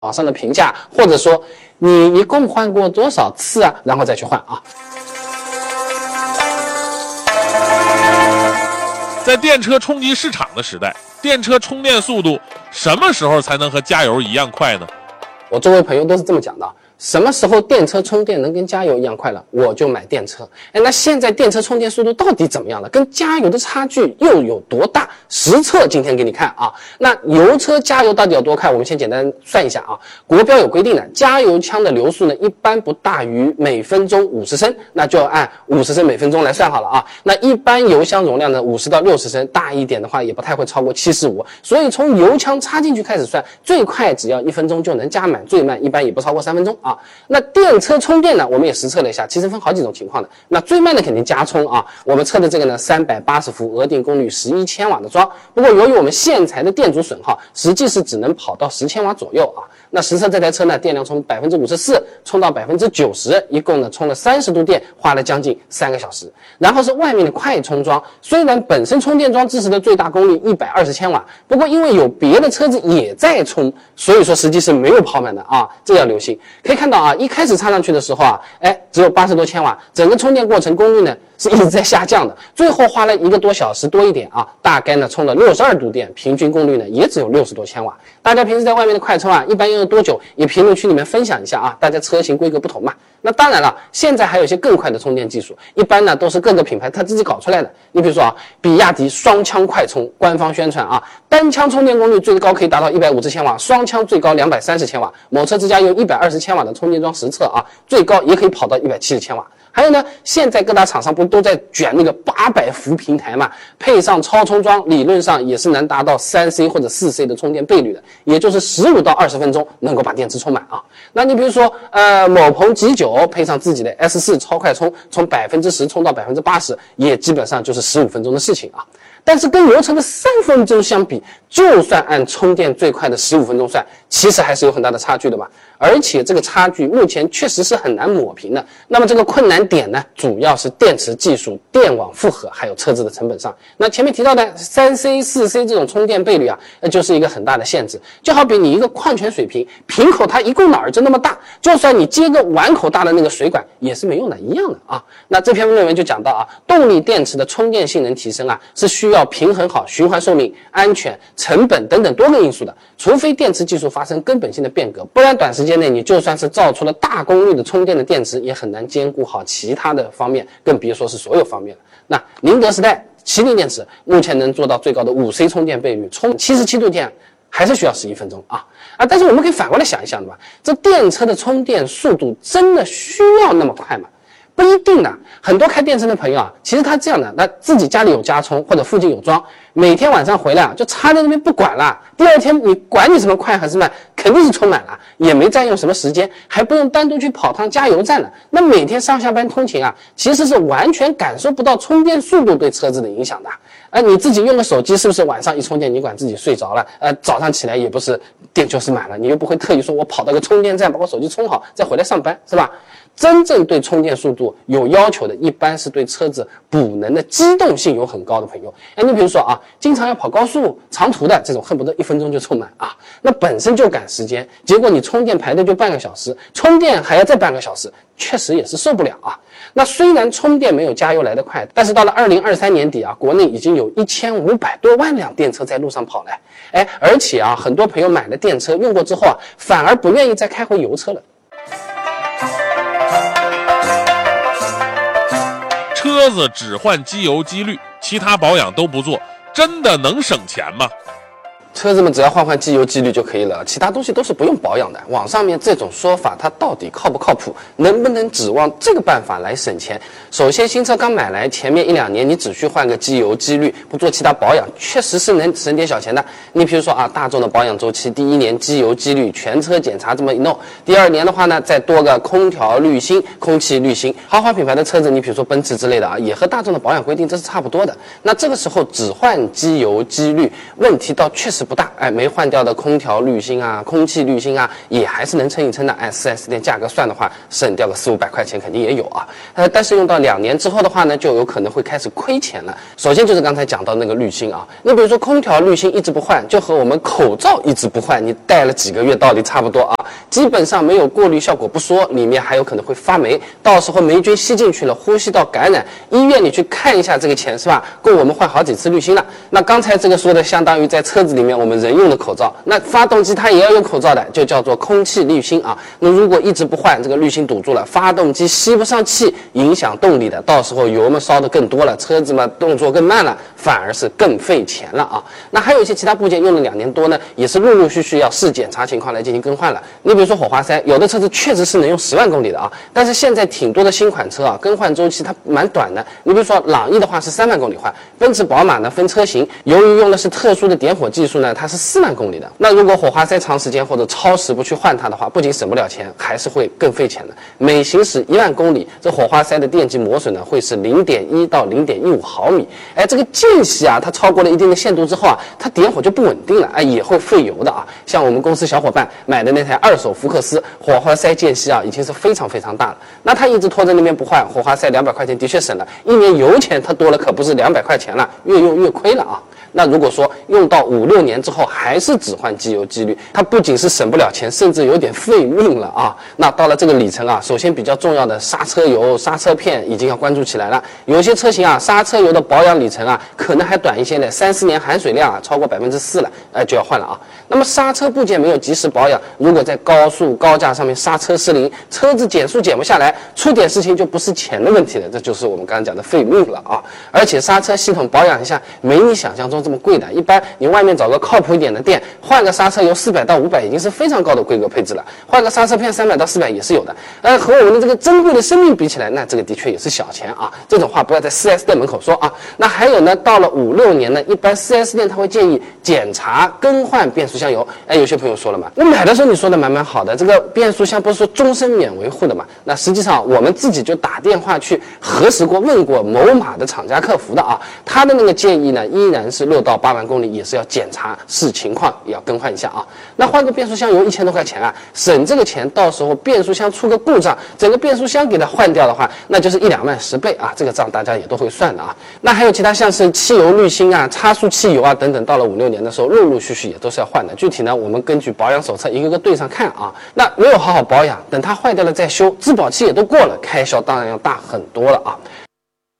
网上的评价，或者说你一共换过多少次啊，然后再去换啊。 在电车冲击市场的时代，电车充电速度什么时候才能和加油一样快呢？ 我周围朋友都是这么讲的，什么时候电车充电能跟加油一样快了，我就买电车。那现在电车充电速度到底怎么样了？跟加油的差距又有多大？实测今天给你看啊。那油车加油到底有多快？我们先简单算一下啊。国标有规定的，加油枪的流速呢一般不大于每分钟50升，那就按50升每分钟来算好了啊。那一般油箱容量呢50到60升，大一点的话也不太会超过75。所以从油枪插进去开始算，最快只要1分钟就能加满，最慢一般也不超过3分钟啊。那电车充电呢，我们也实测了一下，其实分好几种情况的。那最慢的肯定加充啊，我们测的这个呢380伏，额定功率11千瓦的桩。不过由于我们线材的电阻损耗，实际是只能跑到10千瓦左右啊。那实测这台车呢，电量从54%充到90%，一共呢充了30度电，花了将近3个小时。然后是外面的快充桩，虽然本身充电桩支持的最大功率120千瓦，不过因为有别的车子也在充，所以说实际是没有跑满的啊，这要留心。可以看到啊，一开始插上去的时候啊，只有80多千瓦，整个充电过程功率呢是一直在下降的，最后花了1个多小时多一点啊，大概呢充了62度电，平均功率呢也只有60多千瓦。大家平时在外面的快充啊，一般用多久？也评论区里面分享一下啊，大家车型规格不同嘛。那当然了，现在还有一些更快的充电技术，一般呢都是各个品牌它自己搞出来的。你比如说啊，比亚迪双枪快充，官方宣传啊，单枪充电功率最高可以达到150千瓦，双枪最高230千瓦。某车之家用120千瓦的充电桩实测啊，最高也可以跑到170千瓦。还有呢，现在各大厂商不都在卷那个800伏平台嘛，配上超充桩，理论上也是能达到3C 或者4C 的充电倍率的，也就是15到20分钟能够把电池充满啊。那你比如说某鹏 G9 配上自己的 S4 超快充，从10%充到80%，也基本上就是15分钟的事情啊。但是跟油车的3分钟相比，就算按充电最快的15分钟算，其实还是有很大的差距的吧。而且这个差距目前确实是很难抹平的。那么这个困难点呢，主要是电池技术、电网负荷，还有车子的成本上。那前面提到的3C、4C 这种充电倍率啊，那就是一个很大的限制。就好比你一个矿泉水瓶口它一共哪儿就那么大，就算你接个碗口大的那个水管也是没用的，一样的啊。那这篇论文就讲到啊，动力电池的充电性能提升啊，是需要平衡好循环寿命、安全、成本等等多个因素的。除非电池技术发生根本性的变革，不然短时间内你就算是造出了大功率的充电的电池，也很难兼顾好其他的方面，更别说是所有方面了。那宁德时代麒麟电池目前能做到最高的5C 充电倍率，充77度电还是需要11分钟啊！但是我们可以反过来想一想的吧，这电车的充电速度真的需要那么快吗？不一定的。很多开电车的朋友啊，其实他这样的，那自己家里有加充或者附近有装，每天晚上回来啊就插在那边不管了，第二天你管你什么快还是慢，肯定是充满了，也没占用什么时间，还不用单独去跑趟加油站了。那每天上下班通勤啊，其实是完全感受不到充电速度对车子的影响的。你自己用个手机是不是晚上一充电你管自己睡着了，早上起来也不是电就是满了，你又不会特意说我跑到个充电站把我手机充好再回来上班，是吧？真正对充电速度有要求的，一般是对车子补能的机动性有很高的朋友。你比如说啊，经常要跑高速、长途的这种，恨不得1分钟就充满啊，那本身就赶时间，结果你充电排队就半个小时，充电还要再半个小时，确实也是受不了啊。那虽然充电没有加油来得快，但是到了2023年底啊，国内已经有1500多万辆电车在路上跑了。而且啊，很多朋友买了电车用过之后啊，反而不愿意再开回油车了。 车子只换机油机滤，其他保养都不做，真的能省钱吗？ 车子们只要换机油机滤就可以了，其他东西都是不用保养的。网上面这种说法它到底靠不靠谱？能不能指望这个办法来省钱？首先新车刚买来前面1-2年你只需换个机油机滤，不做其他保养，确实是能省点小钱的。你比如说啊，大众的保养周期，第1年机油机滤全车检查这么一弄，第2年的话呢再多个空调滤芯、空气滤芯。豪华品牌的车子你比如说奔驰之类的啊，也和大众的保养规定这是差不多的。那这个时候只换机油机滤，问题倒确实实不大，没换掉的空调滤芯啊、空气滤芯啊，也还是能撑一撑的。4S 店价格算的话，省掉个400-500块钱肯定也有啊。但是用到2年之后的话呢，就有可能会开始亏钱了。首先就是刚才讲到那个滤芯啊，你比如说空调滤芯一直不换，就和我们口罩一直不换，你戴了几个月道理差不多啊。基本上没有过滤效果不说，里面还有可能会发霉，到时候霉菌吸进去了，呼吸道感染，医院里去看一下，这个钱是吧，够我们换好几次滤芯了。那刚才这个说的相当于在车子里面我们人用的口罩，那发动机它也要用口罩的，就叫做空气滤芯啊。那如果一直不换，这个滤芯堵住了，发动机吸不上气，影响动力的，到时候油嘛烧的更多了，车子嘛动作更慢了，反而是更费钱了啊。那还有一些其他部件用了2年多呢，也是陆陆续续要视检查情况来进行更换了。你比如说火花塞，有的车子确实是能用10万公里的啊，但是现在挺多的新款车啊，更换周期它蛮短的。你比如说朗逸的话是3万公里换，奔驰宝马呢分车型，由于用的是特殊的点火技术呢，它是4万公里的。那如果火花塞长时间或者超时不去换它的话，不仅省不了钱，还是会更费钱的。每行驶1万公里，这火花塞的电机磨损呢会是0.1到0.15毫米。这个间隙啊，它超过了一定的限度之后啊，它点火就不稳定了，也会费油的啊。像我们公司小伙伴买的那台2手福克斯，火花塞间隙啊已经是非常非常大了。那他一直拖在那边不换，火花塞200块钱的确省了，1年油钱它多了可不是200块钱了，越用越亏了啊。那如果说用到5-6年之后还是只换机油机滤，它不仅是省不了钱，甚至有点费命了啊。那到了这个里程啊，首先比较重要的刹车油、刹车片已经要关注起来了。有些车型啊，刹车油的保养里程啊，可能还短一些的，3-4年含水量啊超过4%了，就要换了啊。那么刹车部件没有及时保养，如果在高速高架上面刹车失灵，车子减速减不下来，出点事情就不是钱的问题了，这就是我们刚刚讲的费命了啊。而且刹车系统保养一下，没你想象中这么贵的，一般你外面找个靠谱一点的店，换个刹车油400到500已经是非常高的规格配置了，换个刹车片300到400也是有的。和我们的这个珍贵的生命比起来，那这个的确也是小钱啊。这种话不要在4S店门口说啊。那还有呢，到了5-6年呢，一般4S店他会建议检查更换变速箱油。有些朋友说了嘛，我买的时候你说的蛮好的，这个变速箱不是说终身免维护的嘛？那实际上我们自己就打电话去核实过，问过某马的厂家客服的啊，他的那个建议呢，依然是6到8万公里也是要检查，视情况也要更换一下啊。那换个变速箱油1000多块钱啊，省这个钱，到时候变速箱出个故障，整个变速箱给它换掉的话，那就是1-2万10倍啊，这个账大家也都会算的啊。那还有其他像是汽油滤芯啊、差速器油啊等等，到了5-6年的时候，陆陆续续也都是要换的。具体呢，我们根据保养手册一个个对上看啊。那没有好好保养，等它坏掉了再修，质保期也都过了，开销当然要大很多了啊。